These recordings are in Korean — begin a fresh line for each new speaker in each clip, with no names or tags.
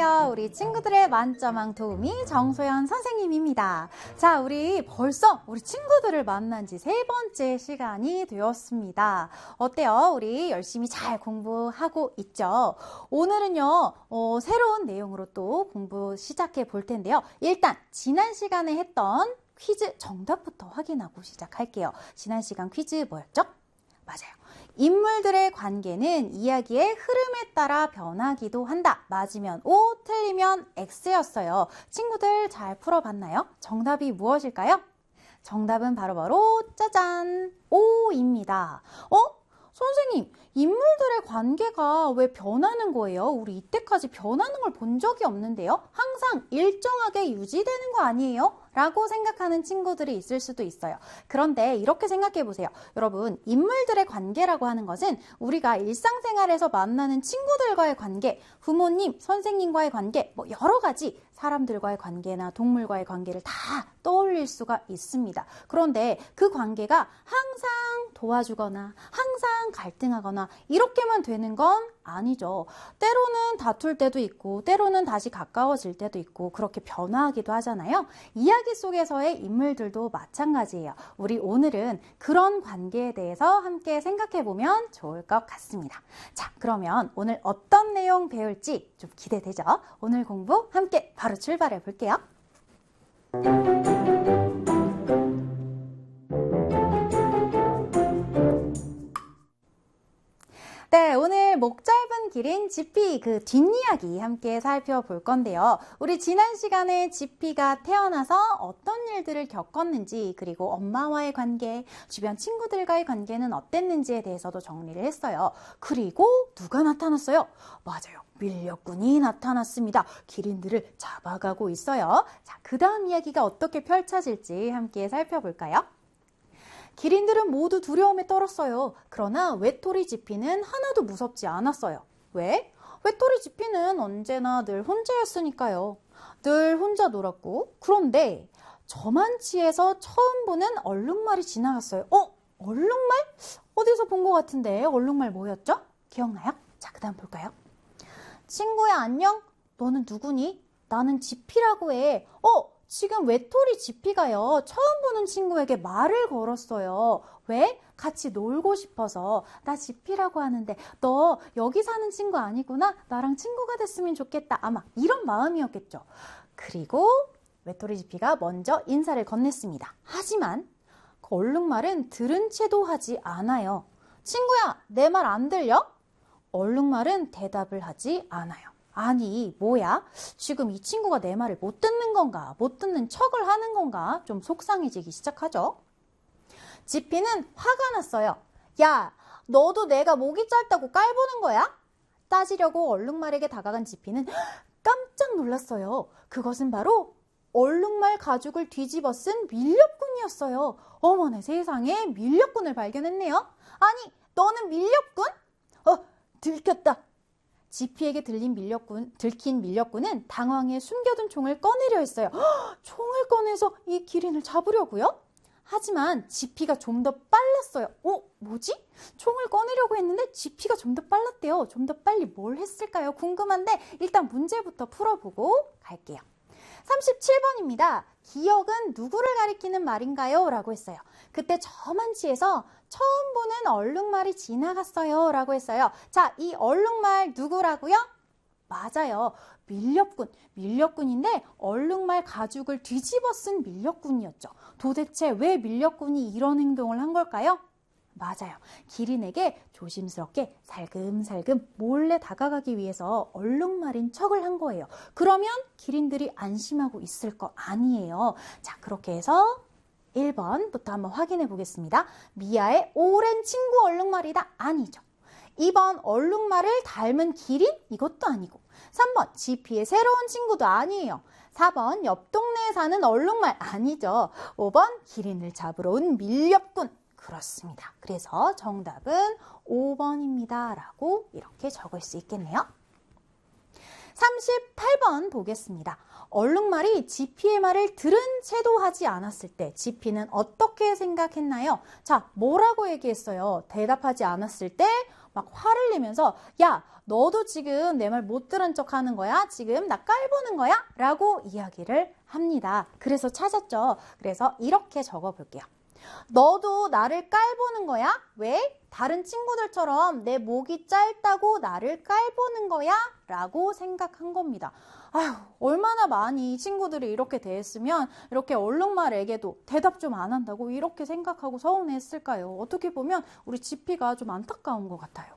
안녕하세요. 우리 친구들의 만점왕 도우미 정소연 선생님입니다. 자, 우리 벌써 우리 친구들을 만난 지 3번째 시간이 되었습니다. 어때요? 우리 열심히 잘 공부하고 있죠? 오늘은요, 새로운 내용으로 또 공부 시작해 볼 텐데요. 일단 지난 시간에 했던 퀴즈 정답부터 확인하고 시작할게요. 지난 시간 퀴즈 뭐였죠? 맞아요. 인물들의 관계는 이야기의 흐름에 따라 변하기도 한다. 맞으면 O, 틀리면 X였어요. 친구들 잘 풀어봤나요? 정답이 무엇일까요? 정답은 바로 짜잔! O입니다. 선생님, 인물들의 관계가 왜 변하는 거예요? 우리 이때까지 변하는 걸 본 적이 없는데요? 항상 일정하게 유지되는 거 아니에요? 라고 생각하는 친구들이 있을 수도 있어요. 그런데 이렇게 생각해 보세요. 여러분, 인물들의 관계라고 하는 것은 우리가 일상생활에서 만나는 친구들과의 관계, 부모님, 선생님과의 관계, 여러 가지 사람들과의 관계나 동물과의 관계를 다 떠올릴 수가 있습니다. 그런데 그 관계가 항상 도와주거나 항상 갈등하거나 이렇게만 되는 건 아니죠. 때로는 다툴 때도 있고 때로는 다시 가까워질 때도 있고 그렇게 변화하기도 하잖아요. 이야기 속에서의 인물들도 마찬가지예요. 우리 오늘은 그런 관계에 대해서 함께 생각해 보면 좋을 것 같습니다. 자, 그러면 오늘 어떤 내용 배울지 좀 기대되죠? 오늘 공부 함께 바로 출발해 볼게요. 네, 오늘 목 짧은 기린 지피 그 뒷이야기 함께 살펴볼 건데요. 우리 지난 시간에 지피가 태어나서 어떤 일들을 겪었는지 그리고 엄마와의 관계, 주변 친구들과의 관계는 어땠는지에 대해서도 정리를 했어요. 그리고 누가 나타났어요? 맞아요. 밀렵꾼이 나타났습니다. 기린들을 잡아가고 있어요. 자, 그 다음 이야기가 어떻게 펼쳐질지 함께 살펴볼까요? 기린들은 모두 두려움에 떨었어요. 그러나 외톨이 지피는 하나도 무섭지 않았어요. 왜? 외톨이 지피는 언제나 늘 혼자였으니까요. 늘 혼자 놀았고, 그런데 저만치에서 처음 보는 얼룩말이 지나갔어요. 얼룩말? 어디서 본 것 같은데 얼룩말 뭐였죠? 기억나요? 자, 그 다음 볼까요? 친구야, 안녕? 너는 누구니? 나는 지피라고 해. 지금 외톨이 지피가요. 처음 보는 친구에게 말을 걸었어요. 왜? 같이 놀고 싶어서. 나 지피라고 하는데 너 여기 사는 친구 아니구나? 나랑 친구가 됐으면 좋겠다. 아마 이런 마음이었겠죠. 그리고 외톨이 지피가 먼저 인사를 건넸습니다. 하지만 그 얼룩말은 들은 채도 하지 않아요. 친구야, 내 말 안 들려? 얼룩말은 대답을 하지 않아요. 아니, 뭐야? 지금 이 친구가 내 말을 못 듣는 건가? 못 듣는 척을 하는 건가? 좀 속상해지기 시작하죠. 지피는 화가 났어요. 야, 너도 내가 목이 짧다고 깔보는 거야? 따지려고 얼룩말에게 다가간 지피는 깜짝 놀랐어요. 그것은 바로 얼룩말 가죽을 뒤집어 쓴 밀렵꾼이었어요. 어머나 세상에, 밀렵꾼을 발견했네요. 아니, 너는 밀렵꾼? 들켰다. 지피에게 들킨 밀렵꾼은 당황해 숨겨둔 총을 꺼내려 했어요. 총을 꺼내서 이 기린을 잡으려고요? 하지만 지피가 좀 더 빨랐어요. 뭐지? 총을 꺼내려고 했는데 지피가 좀 더 빨랐대요. 좀 더 빨리 뭘 했을까요? 궁금한데 일단 문제부터 풀어보고 갈게요. 37번입니다. 기억은 누구를 가리키는 말인가요? 라고 했어요. 그때 저만치에서 처음 보는 얼룩말이 지나갔어요. 라고 했어요. 자, 이 얼룩말 누구라고요? 맞아요. 밀렵꾼인데 얼룩말 가죽을 뒤집어 쓴 밀렵꾼이었죠. 도대체 왜 밀렵꾼이 이런 행동을 한 걸까요? 맞아요. 기린에게 조심스럽게 살금살금 몰래 다가가기 위해서 얼룩말인 척을 한 거예요. 그러면 기린들이 안심하고 있을 거 아니에요. 자, 그렇게 해서 1번부터 한번 확인해 보겠습니다. 미아의 오랜 친구 얼룩말이다. 아니죠. 2번 얼룩말을 닮은 기린? 이것도 아니고. 3번 지피의 새로운 친구도 아니에요. 4번 옆 동네에 사는 얼룩말 아니죠. 5번 기린을 잡으러 온 밀렵꾼. 그렇습니다. 그래서 정답은 5번입니다. 라고 이렇게 적을 수 있겠네요. 38번 보겠습니다. 얼룩말이 지피의 말을 들은 채도 하지 않았을 때 지피는 어떻게 생각했나요? 자, 뭐라고 얘기했어요? 대답하지 않았을 때 막 화를 내면서 야, 너도 지금 내 말 못 들은 척 하는 거야? 지금 나 깔보는 거야? 라고 이야기를 합니다. 그래서 찾았죠. 그래서 이렇게 적어볼게요. 너도 나를 깔보는 거야? 왜? 다른 친구들처럼 내 목이 짧다고 나를 깔보는 거야? 라고 생각한 겁니다. 아휴, 얼마나 많이 친구들이 이렇게 대했으면 이렇게 얼룩말에게도 대답 좀 안 한다고 이렇게 생각하고 서운했을까요? 어떻게 보면 우리 지피가 좀 안타까운 것 같아요.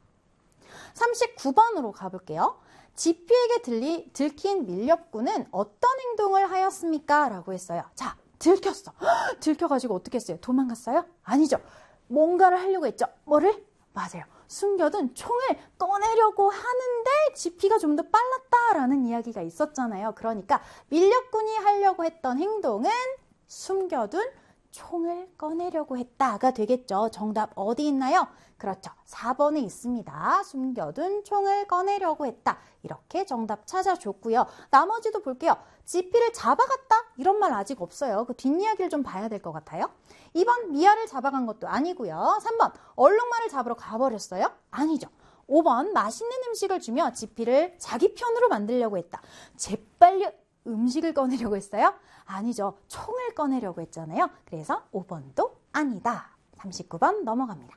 39번으로 가볼게요. 지피에게 들킨 밀렵꾼은 어떤 행동을 하였습니까? 라고 했어요. 자, 들켰어. 들켜가지고 어떻게 했어요? 도망갔어요? 아니죠. 뭔가를 하려고 했죠. 뭐를? 맞아요. 숨겨둔 총을 꺼내려고 하는데 지피가 좀 더 빨랐다라는 이야기가 있었잖아요. 그러니까 밀렵꾼이 하려고 했던 행동은 숨겨둔 총을 꺼내려고 했다가 되겠죠. 정답 어디 있나요? 그렇죠. 4번에 있습니다. 숨겨둔 총을 꺼내려고 했다. 이렇게 정답 찾아줬고요. 나머지도 볼게요. 지피를 잡아갔다? 이런 말 아직 없어요. 그 뒷이야기를 좀 봐야 될 것 같아요. 2번 미아를 잡아간 것도 아니고요. 3번 얼룩말을 잡으러 가버렸어요? 아니죠. 5번 맛있는 음식을 주며 지피를 자기 편으로 만들려고 했다. 재빨리 음식을 꺼내려고 했어요? 아니죠. 총을 꺼내려고 했잖아요. 그래서 5번도 아니다. 39번 넘어갑니다.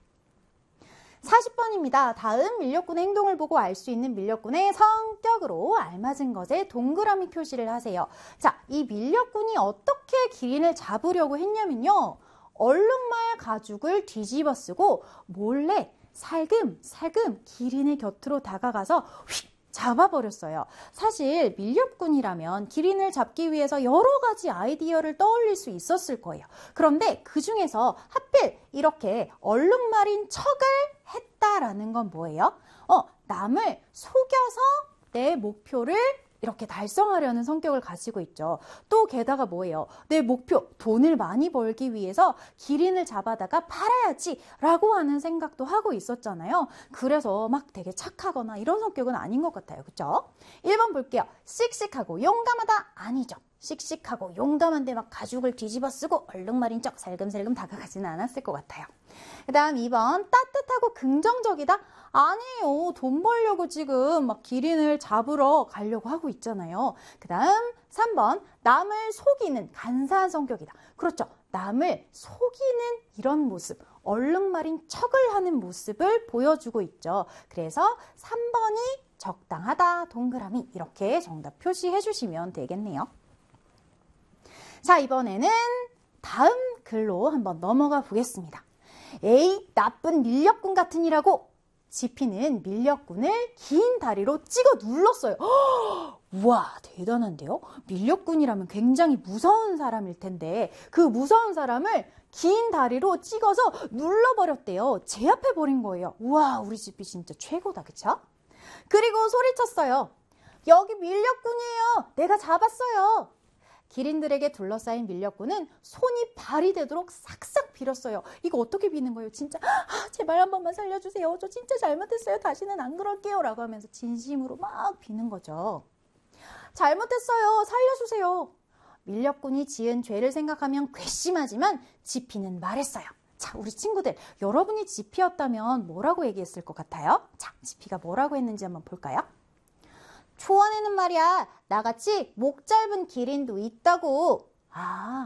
40번입니다. 다음 밀렵꾼의 행동을 보고 알 수 있는 밀렵꾼의 성격으로 알맞은 것에 동그라미 표시를 하세요. 자, 이 밀렵꾼이 어떻게 기린을 잡으려고 했냐면요. 얼룩말 가죽을 뒤집어 쓰고 몰래 살금살금 기린의 곁으로 다가가서 휙 잡아버렸어요. 사실 밀렵꾼이라면 기린을 잡기 위해서 여러 가지 아이디어를 떠올릴 수 있었을 거예요. 그런데 그 중에서 하필 이렇게 얼룩말인 척을 했다라는 건 뭐예요? 남을 속여서 내 목표를 이렇게 달성하려는 성격을 가지고 있죠. 또 게다가 뭐예요? 내 목표, 돈을 많이 벌기 위해서 기린을 잡아다가 팔아야지 라고 하는 생각도 하고 있었잖아요. 그래서 막 되게 착하거나 이런 성격은 아닌 것 같아요. 그렇죠? 1번 볼게요. 씩씩하고 용감하다? 아니죠. 씩씩하고 용감한데 막 가죽을 뒤집어 쓰고 얼룩말인 척 살금살금 다가가지는 않았을 것 같아요. 그 다음 2번 따뜻하고 긍정적이다? 아니에요. 돈 벌려고 지금 막 기린을 잡으러 가려고 하고 있잖아요. 그 다음 3번 남을 속이는 간사한 성격이다. 그렇죠. 남을 속이는 이런 모습, 얼룩말인 척을 하는 모습을 보여주고 있죠. 그래서 3번이 적당하다, 동그라미 이렇게 정답 표시해 주시면 되겠네요. 자, 이번에는 다음 글로 한번 넘어가 보겠습니다. 에이, 나쁜 밀렵꾼 같으니라고. 지피는 밀렵꾼을 긴 다리로 찍어 눌렀어요. 우와, 대단한데요? 밀렵꾼이라면 굉장히 무서운 사람일 텐데 그 무서운 사람을 긴 다리로 찍어서 눌러버렸대요. 제압해버린 거예요. 우와, 우리 지피 진짜 최고다, 그쵸? 그리고 소리쳤어요. 여기 밀렵꾼이에요. 내가 잡았어요. 기린들에게 둘러싸인 밀렵꾼은 손이 발이 되도록 싹싹 빌었어요. 이거 어떻게 비는 거예요? 진짜 제발 한 번만 살려주세요. 저 진짜 잘못했어요. 다시는 안 그럴게요. 라고 하면서 진심으로 막 비는 거죠. 잘못했어요. 살려주세요. 밀렵꾼이 지은 죄를 생각하면 괘씸하지만 지피는 말했어요. 자, 우리 친구들, 여러분이 지피였다면 뭐라고 얘기했을 것 같아요? 자, 지피가 뭐라고 했는지 한번 볼까요? 초원에는 말이야, 나같이 목 짧은 기린도 있다고. 아,